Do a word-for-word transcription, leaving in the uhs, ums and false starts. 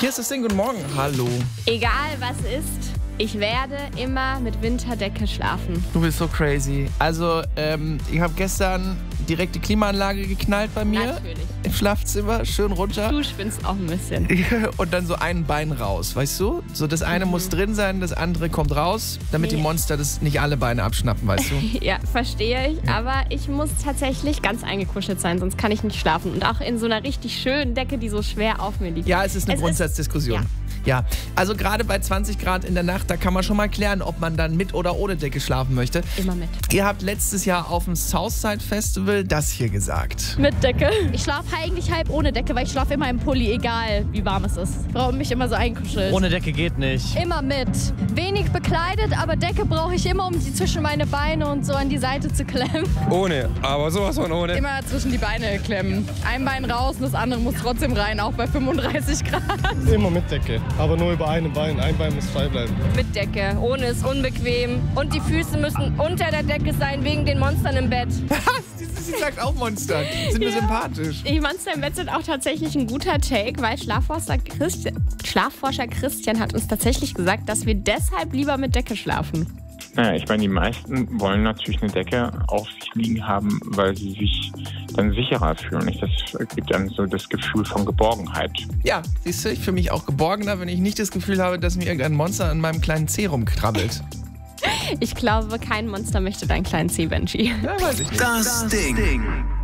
Hier ist das Ding, guten Morgen. Hallo. Egal was ist, ich werde immer mit Winterdecke schlafen. Du bist so crazy. Also, ähm, ich habe gestern direkt die Klimaanlage geknallt bei mir. Natürlich. Im Schlafzimmer, schön runter. Du spinnst auch ein bisschen. Und dann so ein Bein raus, weißt du? So das eine mhm. muss drin sein, das andere kommt raus, damit nee. die Monster das nicht alle Beine abschnappen, weißt du? Ja, verstehe ich. Ja. Aber ich muss tatsächlich ganz eingekuschelt sein, sonst kann ich nicht schlafen. Und auch in so einer richtig schönen Decke, die so schwer auf mir liegt. Ja, es ist eine es Grundsatzdiskussion. Ist, ja. ja, also gerade bei zwanzig Grad in der Nacht, da kann man schon mal klären, ob man dann mit oder ohne Decke schlafen möchte. Immer mit. Ihr habt letztes Jahr auf dem Southside Festival das hier gesagt. Mit Decke. Ich schlafe eigentlich halb ohne Decke, weil ich schlafe immer im Pulli, egal wie warm es ist. Ich brauche mich immer so einkuschelt. Ohne Decke geht nicht. Immer mit. Wenig bekleidet, aber Decke brauche ich immer, um sie zwischen meine Beine und so an die Seite zu klemmen. Ohne, aber sowas von ohne. Immer zwischen die Beine klemmen. Ein Bein raus und das andere muss trotzdem rein, auch bei fünfunddreißig Grad. Immer mit Decke, aber nur über ein Bein. Ein Bein muss frei bleiben. Mit Decke. Ohne ist unbequem. Und die Füße müssen unter der Decke sein, wegen den Monstern im Bett. Sie sagt auch Monster. Sind wir ja. sympathisch. Die Monster im Bett sind auch tatsächlich ein guter Take, weil Schlafforscher Christian, Schlafforscher Christian hat uns tatsächlich gesagt, dass wir deshalb lieber mit Decke schlafen. Naja, ich meine, die meisten wollen natürlich eine Decke auf sich liegen haben, weil sie sich dann sicherer fühlen. Das gibt einem so das Gefühl von Geborgenheit. Ja, siehst du, ich fühle mich auch geborgener, wenn ich nicht das Gefühl habe, dass mir irgendein Monster an meinem kleinen Zeh rumkrabbelt. Ich glaube, kein Monster möchte deinen kleinen Zeh, Benji. Ja, weiß ich nicht. Das, das Ding. Ding.